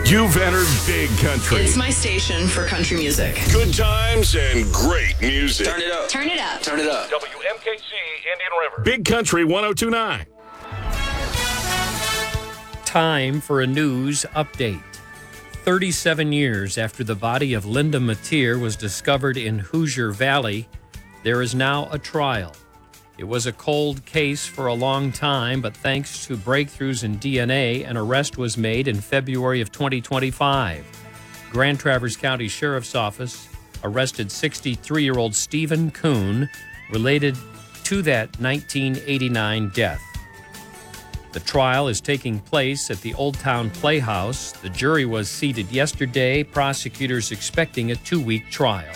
You've entered Big Country. It's my station for country music. Good times and great music. Turn it up. Turn it up. Turn it up. WMKC Indian River. Big Country 102.9. Time for a news update. 37 years after the body of Linda Mateer was discovered in Hoosier Valley, there is now a trial. It was a cold case for a long time, but thanks to breakthroughs in DNA, an arrest was made in February of 2025. Grand Traverse County Sheriff's Office arrested 63-year-old Stephen Kuhn, related to that 1989 death. The trial is taking place at the Old Town Playhouse. The jury was seated yesterday, prosecutors expecting a 2-week trial.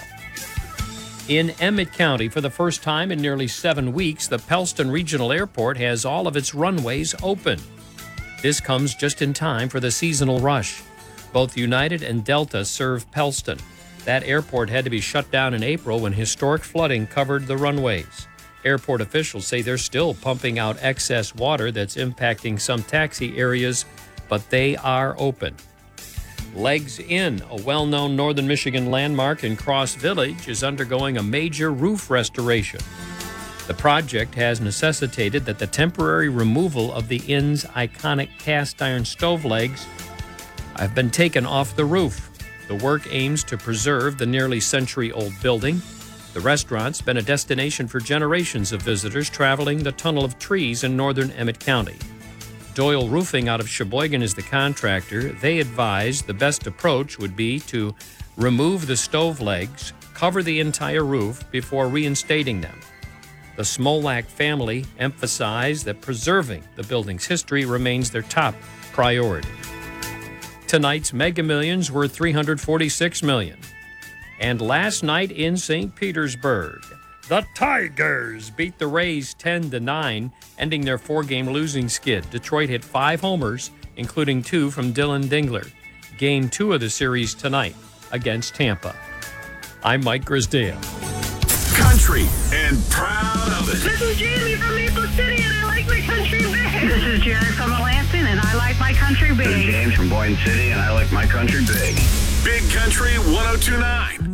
In Emmett County, for the first time in nearly 7 weeks, the Pellston Regional Airport has all of its runways open. This comes just in time for the seasonal rush. Both United and Delta serve Pellston. That airport had to be shut down in April when historic flooding covered the runways. Airport officials say they're still pumping out excess water that's impacting some taxi areas, but they are open. Legs Inn, a well-known northern Michigan landmark in Cross Village, is undergoing a major roof restoration. The project has necessitated that the temporary removal of the inn's iconic cast iron stove legs have been taken off the roof. The work aims to preserve the nearly century-old building. The restaurant's been a destination for generations of visitors traveling the Tunnel of Trees in northern Emmett County. Doyle Roofing out of Sheboygan is the contractor. They advised the best approach would be to remove the stove legs, cover the entire roof before reinstating them. The Smolak family emphasized that preserving the building's history remains their top priority. Tonight's Mega Millions were $346 million. And last night in St. Petersburg, the Tigers beat the Rays 10-9, ending their 4-game losing skid. Detroit hit 5 homers, including 2 from Dylan Dingler. Game 2 of the series tonight against Tampa. I'm Mike Grisdale. Country and proud of it. This is Jamie from Maple City, and I like my country big. This is Jerry from Lansing, and I like my country big. This is James from Boynton City, and I like my country big. Big Country 102.9.